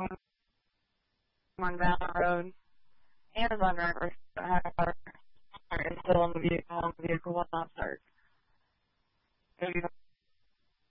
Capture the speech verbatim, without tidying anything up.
someone down the road. Amazon driver is still in the vehicle, and the vehicle will not start.